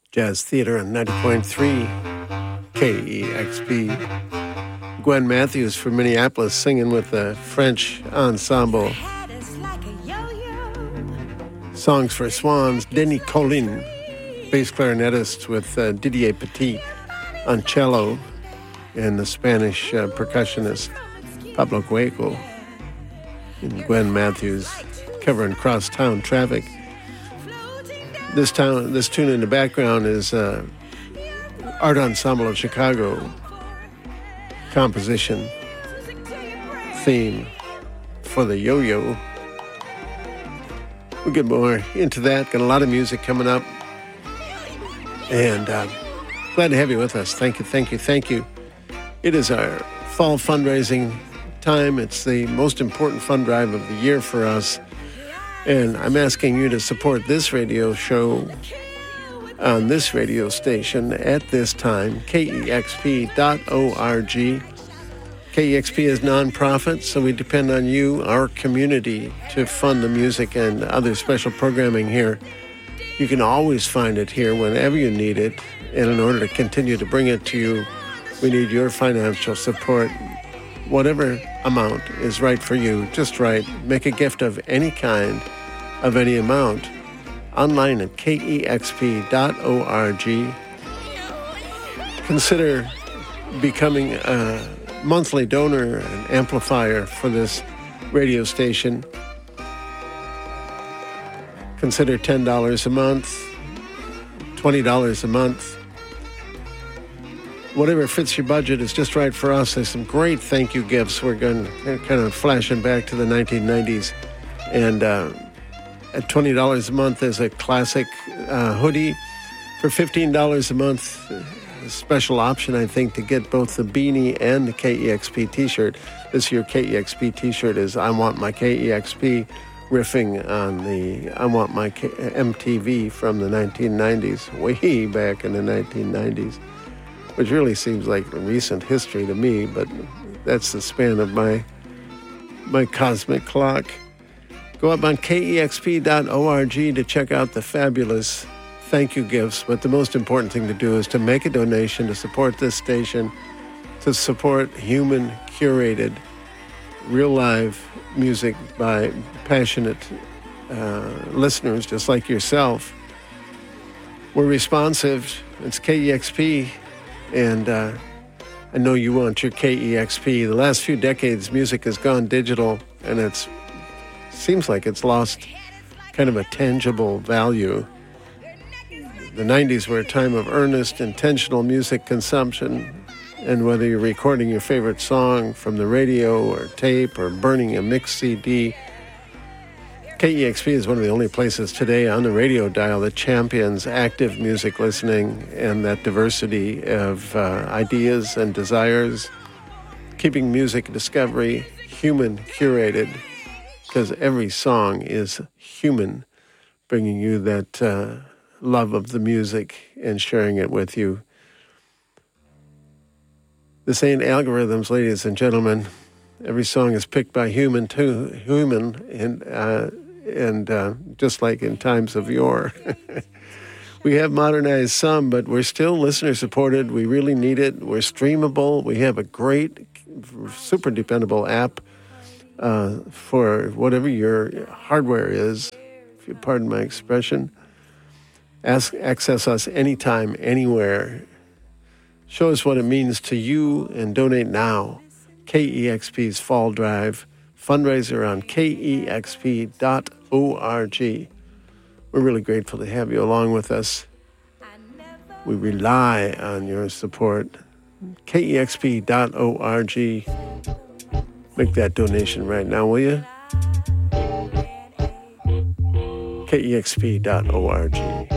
Jazz Theater on 90.3 KEXP. Gwen Matthews from Minneapolis singing with the French ensemble. Songs for Swans, Denis Collin, bass clarinetist with Didier Petit on cello, and the Spanish percussionist Pablo Cueco. And Gwen Matthews covering Crosstown Traffic. This tune in the background is Art Ensemble of Chicago composition theme for the yo-yo. We'll get more into that. Got a lot of music coming up. And glad to have you with us. Thank you. It is our fall fundraising time. It's the most important fund drive of the year for us. And I'm asking you to support this radio show on this radio station at this time, KEXP.org. KEXP is nonprofit, so we depend on you, our community, to fund the music and other special programming here. You can always find it here whenever you need it. And in order to continue to bring it to you, we need your financial support. Whatever amount is right for you, just right. Make a gift of any kind, of any amount, online at KEXP.org. Consider becoming a monthly donor and amplifier for this radio station. Consider $10 a month, $20 a month. Whatever fits your budget is just right for us. There's some great thank you gifts. We're going kind of flashing back to the 1990s. And at $20 a month, there's a classic hoodie. For $15 a month, a special option, I think, to get both the beanie and the KEXP t-shirt. This year, KEXP t-shirt is I Want My KEXP, riffing on the I Want My MTV from the 1990s, way back in the 1990s, which really seems like recent history to me, but that's the span of my cosmic clock. Go up on KEXP.org to check out the fabulous thank you gifts, but the most important thing to do is to make a donation to support this station, to support human curated, real live music by passionate listeners just like yourself. We're responsive. It's KEXP, and I know you want your KEXP. The last few decades, music has gone digital, and it seems like it's lost kind of a tangible value. The 90s were a time of earnest, intentional music consumption, and whether you're recording your favorite song from the radio or tape or burning a mixed CD, KEXP is one of the only places today on the radio dial that champions active music listening and that diversity of ideas and desires, keeping music discovery human curated, because every song is human, bringing you that love of the music and sharing it with you. This ain't algorithms, ladies and gentlemen. Every song is picked by human to human, and just like in times of yore. We have modernized some, but we're still listener-supported. We really need it. We're streamable. We have a great, super dependable app for whatever your hardware is, if you pardon my expression. Access us anytime, anywhere. Show us what it means to you and donate now. KEXP's Fall Drive fundraiser on KEXP.org. We're really grateful to have you along with us. We rely on your support. KEXP.org. Make that donation right now, will you? KEXP.org.